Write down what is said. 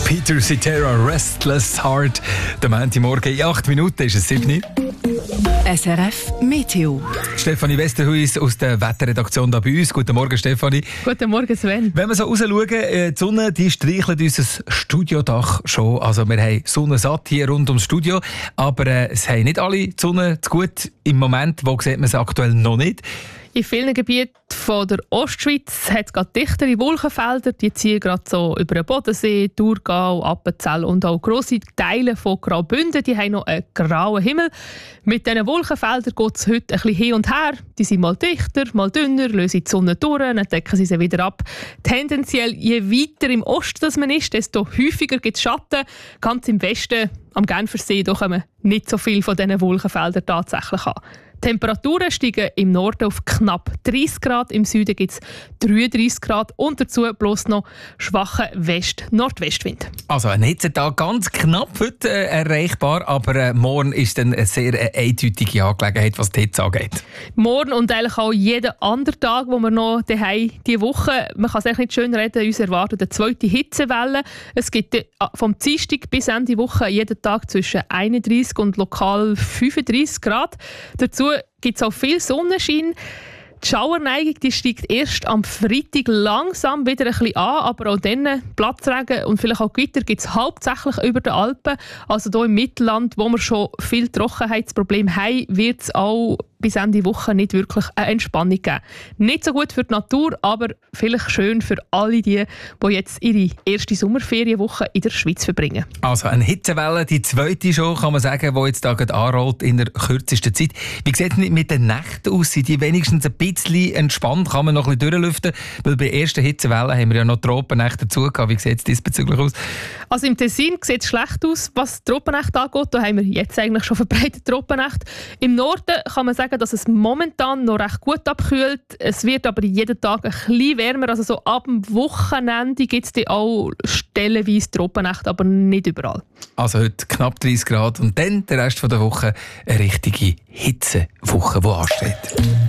Peter Cetera, Restless Heart. Der Montagmorgen in 8 Minuten ist es 7. SRF Meteo. Stefanie Westerhuis aus der Wetterredaktion da bei uns. Guten Morgen, Stefanie. Guten Morgen, Sven. Wenn wir so rausschauen, die Sonne die streichelt unser Studiodach schon. Also wir haben Sonne satt hier rund ums Studio, aber es haben nicht alle die Sonne zu gut. Im Moment, wo sieht man es aktuell noch nicht. In vielen Gebieten von der Ostschweiz hat es gerade dichtere Wolkenfelder. Die ziehen gerade so über den Bodensee, Thurgau, Appenzell und auch grosse Teile von Graubünden. Die haben noch einen grauen Himmel. Mit diesen Wolkenfeldern geht es heute ein bisschen hin und her. Die sind mal dichter, mal dünner, lösen die Sonne durch, dann decken sie sie wieder ab. Tendenziell, je weiter im Osten das man ist, desto häufiger gibt es Schatten. Ganz im Westen, am Genfersee, da kommen nicht so viele von diesen Wolkenfeldern tatsächlich an. Die Temperaturen steigen im Norden auf knapp 30 Grad, im Süden gibt es 33 Grad und dazu bloß noch schwachen West-Nordwestwind. Also ein Hitzetag ganz knapp heute erreichbar, aber morgen ist dann eine sehr eindeutige Angelegenheit, was die Hitze angeht. Morgen und eigentlich auch jeden anderen Tag, wo wir noch daheim diese Woche, man kann es nicht schön reden, uns erwartet eine zweite Hitzewelle. Es gibt vom Dienstag bis Ende Woche jeden Tag zwischen 31 und lokal 35 Grad. Dazu gibt es auch viel Sonnenschein. Die Schauerneigung die steigt erst am Freitag langsam wieder ein bisschen an, aber auch dann Platzregen und vielleicht auch Gewitter gibt es hauptsächlich über den Alpen. Also hier im Mittelland, wo wir schon viel Trockenheitsprobleme haben, wird es auch bis Ende Woche nicht wirklich eine Entspannung geben. Nicht so gut für die Natur, aber vielleicht schön für alle die jetzt ihre erste Sommerferienwoche in der Schweiz verbringen. Also eine Hitzewelle, die zweite schon, kann man sagen, die jetzt da gerade anrollt in der kürzesten Zeit. Wie sieht es mit den Nächten aus? Sind die wenigstens ein bisschen entspannt? Kann man noch ein bisschen durchlüften? Weil bei der ersten Hitzewelle haben wir ja noch Tropennächte dazu gehabt. Wie sieht es diesbezüglich aus? Also im Tessin sieht es schlecht aus, was Tropennächte angeht. Da haben wir jetzt eigentlich schon verbreitet Tropennächte. Im Norden kann man sagen, dass es momentan noch recht gut abkühlt. Es wird aber jeden Tag ein bisschen wärmer. Also so ab dem Wochenende gibt es auch stellenweise Tropennächte, aber nicht überall. Also heute knapp 30 Grad und dann der Rest der Woche eine richtige Hitzewoche, die ansteht.